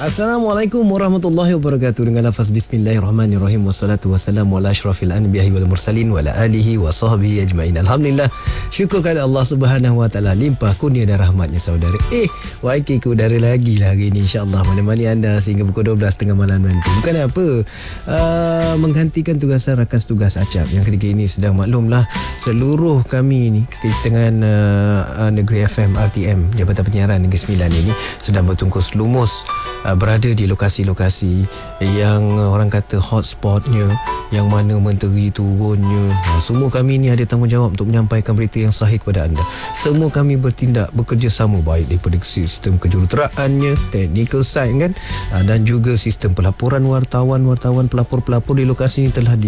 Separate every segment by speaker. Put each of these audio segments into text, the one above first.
Speaker 1: Assalamualaikum warahmatullahi wabarakatuh. Dengan lafaz bismillahirrahmanirrahim. Wassalatu wassalamu ala ashrafil anbiya'i wal mursalin wa ala alihi wa sahbihi ajma'in. Alhamdulillah. Syukur kepada Allah Subhanahu wa taala, limpah kurnia dan rahmatnya saudara. YK ke udara lagi lah hari ini, insya-Allah menemani anda sehingga pukul 12.30 malam nanti. Bukan apa, menggantikan tugasan rakan tugas Acap yang ketika ini sedang maklumlah seluruh kami ni dengan Negeri FM RTM Jabatan Penyiaran Negeri Sembilan ini sedang bertungkus lumus berada di lokasi-lokasi yang orang kata hotspotnya, yang mana menteri turunnya. Semua kami ni ada tanggungjawab untuk menyampaikan berita yang sahih kepada anda. Semua kami bertindak bekerjasama, baik daripada sistem kejuruteraannya, technical side kan, dan juga sistem pelaporan wartawan pelapor-pelapor di lokasi ini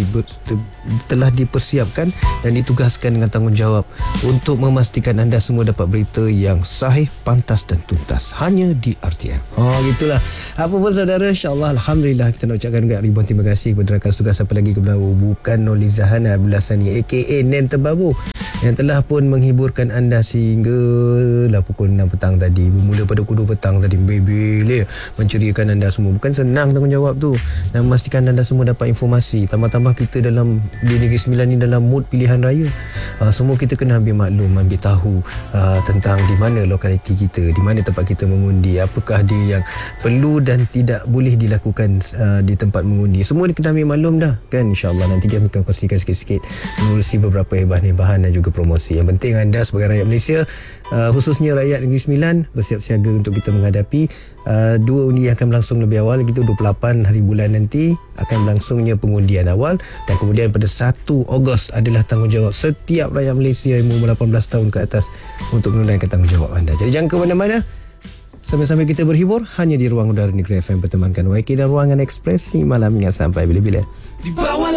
Speaker 1: telah dipersiapkan dan ditugaskan dengan tanggungjawab untuk memastikan anda semua dapat berita yang sahih, pantas dan tuntas hanya di RTM. Gitulah. Apa pun saudara, insya-Allah alhamdulillah kita nak ucapkan juga ribuan terima kasih kepada rakan tugas apa lagi kepada bukan Nolizahana Abdulasani aka Nen Terbabu yang telah pun menghiburkan anda sehinggalah pukul 6 petang tadi. Bermula pada pukul 2 petang tadi bebel menceriakan anda semua. Bukan senang tanggungjawab tu, dan memastikan anda semua dapat informasi. Tambah-tambah kita dalam di Negeri Sembilan ni dalam mood pilihan raya. Semua kita kena ambil maklum, ambil tahu tentang di mana lokaliti kita, di mana tempat kita mengundi, apakah dia yang perlu dan tidak boleh dilakukan di tempat mengundi. Semua ni kena ambil maklum dah kan. InsyaAllah nanti kami akan kongsikan sikit-sikit mengurusi beberapa bahan-bahan dan juga promosi. Yang penting anda sebagai rakyat Malaysia, khususnya rakyat Negeri Sembilan, bersiap siaga untuk kita menghadapi dua undi yang akan berlangsung lebih awal, gitu 28 hari bulan nanti akan berlangsungnya pengundian awal, dan kemudian pada 1 Ogos adalah tanggungjawab setiap rakyat Malaysia yang umur 18 tahun ke atas untuk menunaikan tanggungjawab anda. Jadi jangan ke mana-mana, sampai-sampai kita berhibur hanya di ruang udara Negeri FM bertemankan YK dan ruangan ekspresi malam hingga sampai bila-bila.